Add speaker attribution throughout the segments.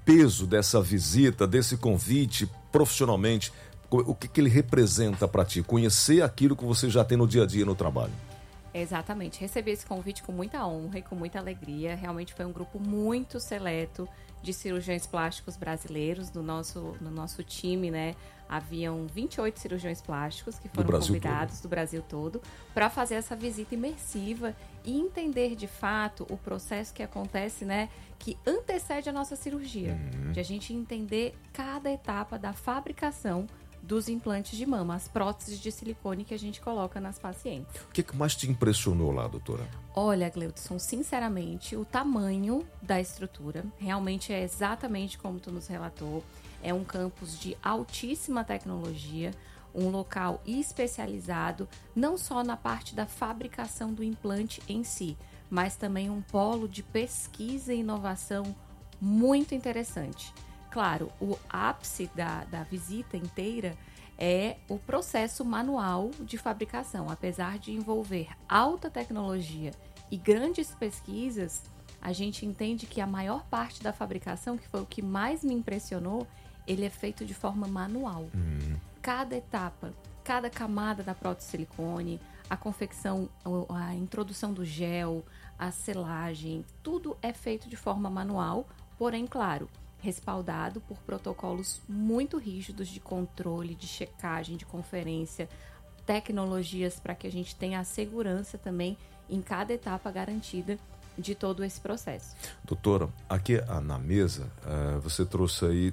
Speaker 1: peso dessa visita, desse convite profissionalmente? O que ele representa para ti? Conhecer aquilo que você já tem no dia a dia no trabalho.
Speaker 2: Exatamente. Recebi esse convite com muita honra e com muita alegria. Realmente foi um grupo muito seleto de cirurgiões plásticos brasileiros no nosso time, né? Haviam 28 cirurgiões plásticos que foram convidados do Brasil todo para fazer essa visita imersiva e entender de fato o processo que acontece, né? Que antecede a nossa cirurgia. De a gente entender cada etapa da fabricação dos implantes de mama, as próteses de silicone que a gente coloca nas pacientes.
Speaker 1: O que mais te impressionou lá, doutora?
Speaker 2: Olha, Gleudson, sinceramente, o tamanho da estrutura realmente é exatamente como tu nos relatou. É um campus de altíssima tecnologia, um local especializado, não só na parte da fabricação do implante em si, mas também um polo de pesquisa e inovação muito interessante. Claro, o ápice da visita inteira é o processo manual de fabricação. Apesar de envolver alta tecnologia e grandes pesquisas, a gente entende que a maior parte da fabricação, que foi o que mais me impressionou, ele é feito de forma manual. Cada etapa, cada camada da prótese silicone, a confecção, a introdução do gel, a selagem, tudo é feito de forma manual, porém, claro, respaldado por protocolos muito rígidos de controle, de checagem, de conferência, tecnologias para que a gente tenha a segurança também em cada etapa garantida de todo esse processo.
Speaker 1: Doutora, aqui na mesa você trouxe aí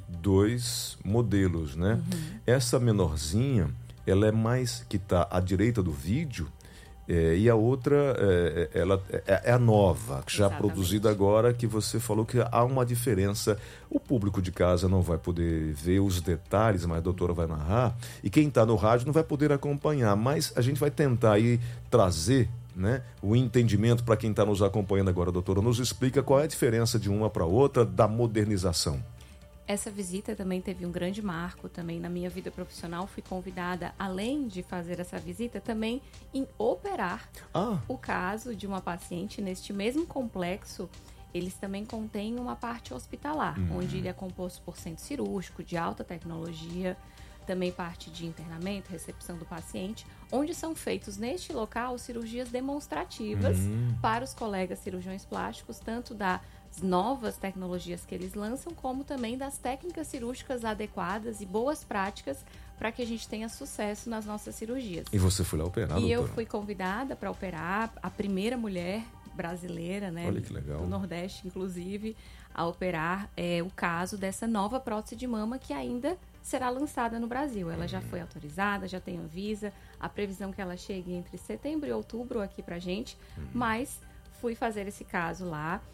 Speaker 1: 2 modelos, né? Essa menorzinha, ela é mais que está à direita do vídeo, e a outra ela é a nova, que já produzida agora, que você falou que há uma diferença. O público de casa não vai poder ver os detalhes, mas a doutora vai narrar, e quem está no rádio não vai poder acompanhar, mas a gente vai tentar aí trazer, né, o entendimento para quem está nos acompanhando agora. Doutora, nos explica qual é a diferença de uma para outra da modernização.
Speaker 2: Essa visita também teve um grande marco também na minha vida profissional. Fui convidada, além de fazer essa visita, também em operar o caso de uma paciente neste mesmo complexo. Eles também contêm uma parte hospitalar, onde ele é composto por centro cirúrgico de alta tecnologia, também parte de internamento, recepção do paciente, onde são feitos neste local cirurgias demonstrativas para os colegas cirurgiões plásticos, tanto das novas tecnologias que eles lançam, como também das técnicas cirúrgicas adequadas e boas práticas para que a gente tenha sucesso nas nossas cirurgias.
Speaker 1: E você foi lá operar, doutora?
Speaker 2: E eu fui convidada para operar, a primeira mulher brasileira, né,
Speaker 1: olha que legal,
Speaker 2: do Nordeste, inclusive, a operar o caso dessa nova prótese de mama que ainda será lançada no Brasil. Ela já foi autorizada, já tem Anvisa, a previsão que ela chegue entre setembro e outubro aqui pra gente, mas fui fazer esse caso lá.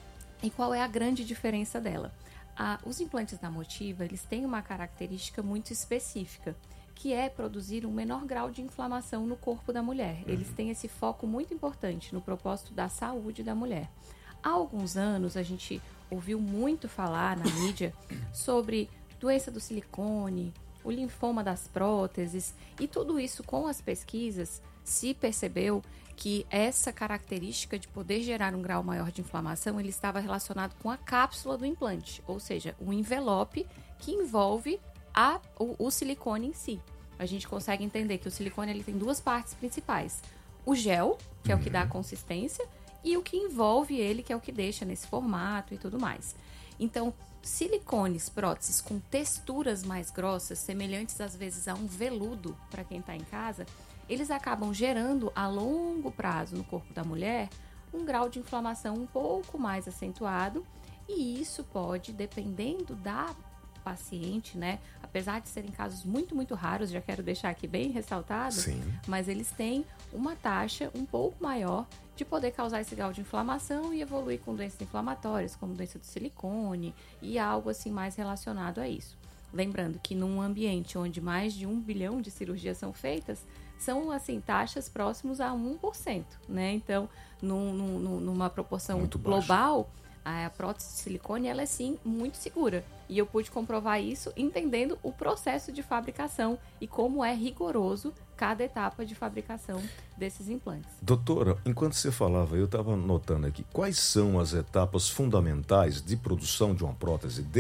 Speaker 2: E qual é a grande diferença dela? Os implantes da Motiva, eles têm uma característica muito específica, que é produzir um menor grau de inflamação no corpo da mulher. Eles têm esse foco muito importante no propósito da saúde da mulher. Há alguns anos, a gente ouviu muito falar na mídia sobre doença do silicone, o linfoma das próteses, e tudo isso com as pesquisas se percebeu que essa característica de poder gerar um grau maior de inflamação, ele estava relacionado com a cápsula do implante, ou seja, o envelope que envolve o silicone em si. A gente consegue entender que o silicone ele tem 2 partes principais. O gel, que é o que dá a consistência, e o que envolve ele, que é o que deixa nesse formato e tudo mais. Então, silicones, próteses com texturas mais grossas, semelhantes às vezes a um veludo para quem está em casa, eles acabam gerando a longo prazo no corpo da mulher um grau de inflamação um pouco mais acentuado, e isso pode, dependendo da paciente, né, apesar de serem casos muito, muito raros, já quero deixar aqui bem ressaltado, mas eles têm uma taxa um pouco maior de poder causar esse grau de inflamação e evoluir com doenças inflamatórias, como doença do silicone e algo assim mais relacionado a isso. Lembrando que num ambiente onde mais de 1 bilhão de cirurgias são feitas, são assim taxas próximas a 1%, né? Então, numa proporção muito global, a prótese de silicone, ela é sim muito segura. E eu pude comprovar isso entendendo o processo de fabricação e como é rigoroso cada etapa de fabricação desses implantes.
Speaker 1: Doutora, enquanto você falava, eu estava notando aqui, quais são as etapas fundamentais de produção de uma prótese?